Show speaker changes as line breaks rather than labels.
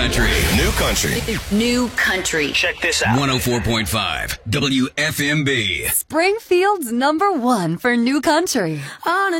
country.
New country.
New country.
Check this out.
104.5 WFMB.
Springfield's #1 for new country.
On